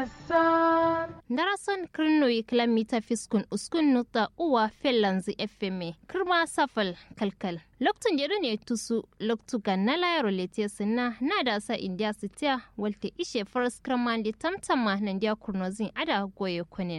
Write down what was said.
Darason kirnoyi kilomita fiskun uskun nuta uwa fellanzi fm kirma safal kalkal. Loktun jeru ne tusu loktu ganna layaro letiya sinna na da sa india sitiya walte ishe faras kirmandi tamtama nan dia kurnozin ada goye kunin.